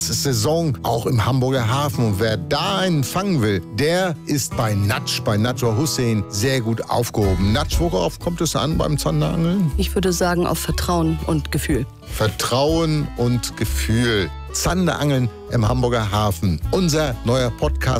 Es ist Saison, auch im Hamburger Hafen. Und wer da einen fangen will, der ist bei Natsch, bei Nadja Hussein, sehr gut aufgehoben. Natsch, worauf kommt es an beim Zanderangeln? Ich würde sagen, auf Vertrauen und Gefühl. Vertrauen und Gefühl. Zanderangeln im Hamburger Hafen. Unser neuer Podcast.